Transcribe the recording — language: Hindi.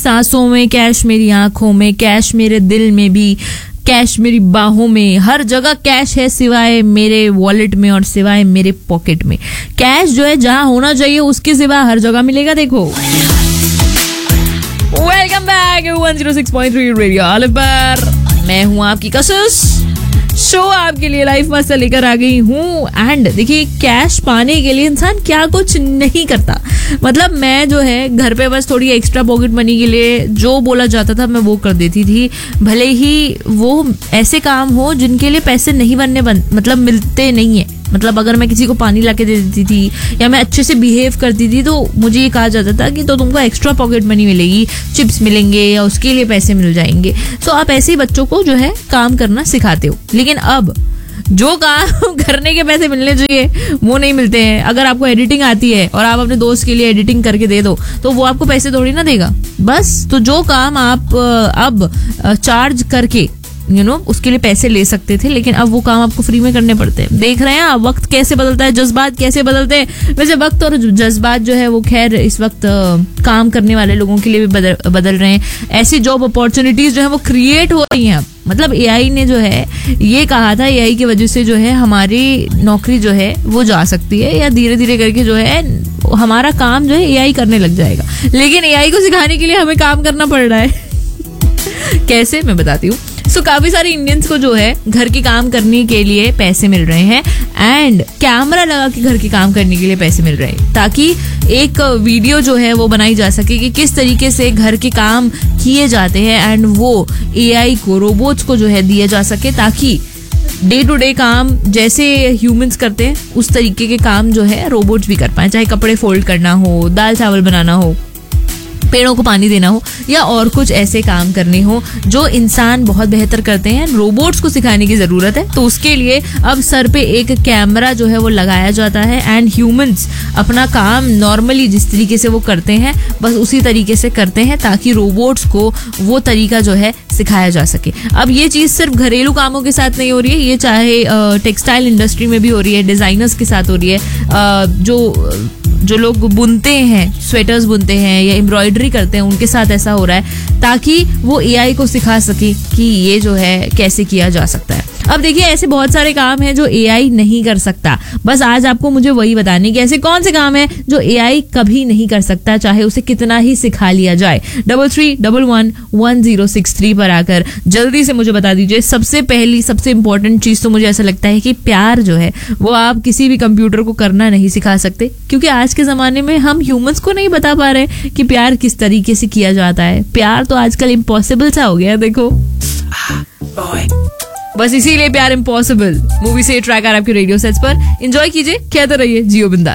सांसों में कैश, मेरी आंखों में कैश, मेरे दिल में भी कैश, मेरी बाहों में, हर जगह कैश है सिवाय मेरे वॉलेट में और सिवाय मेरे पॉकेट में। कैश जो है जहां होना चाहिए उसके सिवा हर जगह मिलेगा। देखो, वेलकम बैक 106.3 रेडियो ऑल पर। मैं हूं आपकी कशिश, शो आपके लिए लाइफ मस्त लेकर आ गई हूँ। एंड देखिए, कैश पाने के लिए इंसान क्या कुछ नहीं करता। मतलब मैं जो है घर पे बस थोड़ी एक्स्ट्रा पॉकेट मनी के लिए जो बोला जाता था मैं वो कर देती थी, भले ही वो ऐसे काम हो जिनके लिए पैसे नहीं मतलब मिलते नहीं है। मतलब अगर मैं किसी को पानी लाके दे देती थी या मैं अच्छे से बिहेव करती थी तो मुझे ये कहा जाता था कि तो तुमको एक्स्ट्रा पॉकेट मनी मिलेगी, चिप्स मिलेंगे या उसके लिए पैसे मिल जाएंगे। तो आप ऐसे ही बच्चों को जो है काम करना सिखाते हो। लेकिन अब जो काम करने के पैसे मिलने चाहिए वो नहीं मिलते हैं। अगर आपको एडिटिंग आती है और आप अपने दोस्त के लिए एडिटिंग करके दे दो तो वो आपको पैसे थोड़ी ना देगा। बस तो जो काम आप अब चार्ज करके उसके लिए पैसे ले सकते थे, लेकिन अब वो काम आपको फ्री में करने पड़ते हैं। देख रहे हैं आप वक्त कैसे बदलता है, जज्बात कैसे बदलते हैं। वैसे वक्त और जज्बात जो है वो खैर इस वक्त काम करने वाले लोगों के लिए भी बदल रहे हैं। ऐसी जॉब अपॉर्चुनिटीज जो है वो क्रिएट हो रही हैं। मतलब एआई ने जो है ये कहा था, एआई की वजह से जो है हमारी नौकरी जो है वो जा सकती है या धीरे धीरे करके जो है हमारा काम जो है एआई करने लग जाएगा। लेकिन एआई को सिखाने के लिए हमें काम करना पड़ रहा है। कैसे, मैं बताती हूँ। काफी सारे इंडियंस को जो है घर के काम करने के लिए पैसे मिल रहे हैं एंड कैमरा लगा के घर के काम करने के लिए पैसे मिल रहे हैं, ताकि एक वीडियो जो है वो बनाई जा सके कि किस तरीके से घर के काम किए जाते हैं एंड वो एआई को, रोबोट्स को जो है दिया जा सके, ताकि डे टू डे काम जैसे ह्यूमंस करते हैं उस तरीके के काम जो है रोबोट्स भी कर पाए। चाहे कपड़े फोल्ड करना हो, दाल चावल बनाना हो, पेड़ों को पानी देना हो या और कुछ ऐसे काम करने हो जो इंसान बहुत बेहतर करते हैं, रोबोट्स को सिखाने की जरूरत है। तो उसके लिए अब सर पे एक कैमरा जो है वो लगाया जाता है एंड ह्यूमंस अपना काम नॉर्मली जिस तरीके से वो करते हैं बस उसी तरीके से करते हैं, ताकि रोबोट्स को वो तरीका जो है सिखाया जा सके। अब ये चीज सिर्फ घरेलू कामों के साथ नहीं हो रही है, ये चाहे टेक्सटाइल इंडस्ट्री में भी हो रही है, डिजाइनर्स के साथ हो रही है। जो लोग बुनते हैं, स्वेटर्स बुनते हैं या एम्ब्रॉयडरी करते हैं, उनके साथ ऐसा हो रहा है, ताकि वो एआई को सिखा सके कि ये जो है कैसे किया जा सकता है। अब देखिए, ऐसे बहुत सारे काम हैं जो एआई नहीं कर सकता। बस आज आपको मुझे वही बताने कि ऐसे कौन से काम हैं जो एआई कभी नहीं कर सकता, चाहे उसे कितना ही सिखा लिया जाए। 33111063 पर आकर जल्दी से मुझे बता दीजिए। सबसे पहली, सबसे इंपॉर्टेंट चीज तो मुझे ऐसा लगता है कि प्यार जो है वो आप किसी भी कंप्यूटर को करना नहीं सिखा सकते, क्योंकि आज के जमाने में हम ह्यूमंस को नहीं बता पा रहे कि प्यार किस तरीके से किया जाता है। प्यार तो आजकल इम्पॉसिबल सा हो गया है। देखो, बस इसीलिए प्यार इम्पॉसिबल मूवी से ट्रैक आपके रेडियो सेट्स पर एंजॉय कीजिए, कहते रहिए जियो बिंदास।